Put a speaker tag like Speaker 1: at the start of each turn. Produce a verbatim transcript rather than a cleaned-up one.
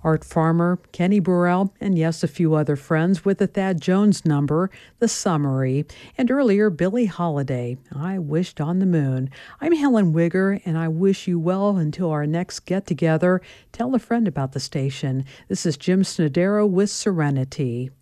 Speaker 1: Art Farmer, Kenny Burrell, and yes, a few other friends with the Thad Jones number, The Summary, and earlier Billie Holiday, I Wished on the Moon. I'm Helen Wigger, and I wish you well until our next get-together. Tell a friend about the station. This is Jim Snodero with Serenity.